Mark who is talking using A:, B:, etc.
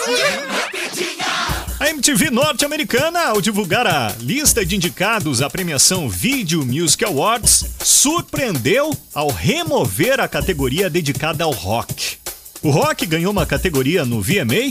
A: A MTV norte-americana, ao divulgar a lista de indicados à premiação Video Music Awards, surpreendeu ao remover a categoria dedicada ao rock. O rock ganhou uma categoria no VMA